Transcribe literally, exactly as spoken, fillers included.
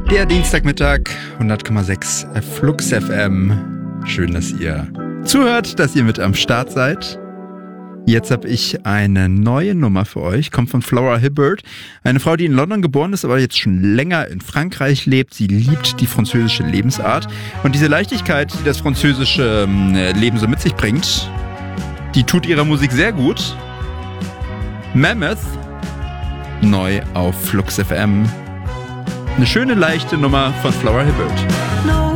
Der Dienstagmittag, hundert Komma sechs Flux F M. Schön, dass ihr zuhört, dass ihr mit am Start seid. Jetzt habe ich eine neue Nummer für euch, kommt von Flora Hibbert. Eine Frau, die in London geboren ist, aber jetzt schon länger in Frankreich lebt. Sie liebt die französische Lebensart. Und diese Leichtigkeit, die das französische Leben so mit sich bringt, die tut ihrer Musik sehr gut. Mammoth, neu auf Flux F M. Eine schöne, leichte Nummer von Flora Hibbert. No